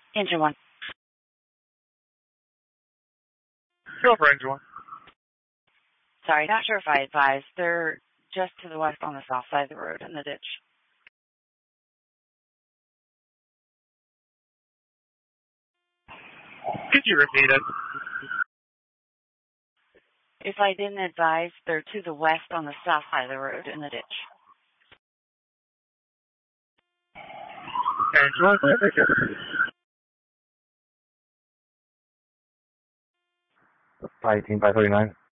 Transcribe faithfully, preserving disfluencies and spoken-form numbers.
Engine one. Go for engine one. Sorry, not sure if I advised. They're just to the west on the south side of the road in the ditch. Could you repeat it? If I didn't advise, they're to the west on the south side of the road in the ditch. Engine one, thank you. Five eighteen, five thirty-nine.